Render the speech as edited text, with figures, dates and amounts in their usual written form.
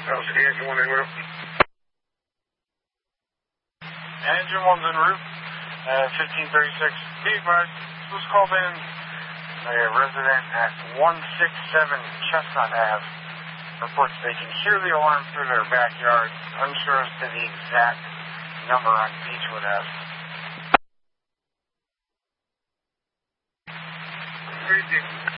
City Engine 1 en route. Engine 1's en route. 1536. Be advised, this was called in by a resident at 167 Chestnut Ave. Reports they can hear the alarm through their backyard. Unsure as to the exact number on Beechwood Ave. 30.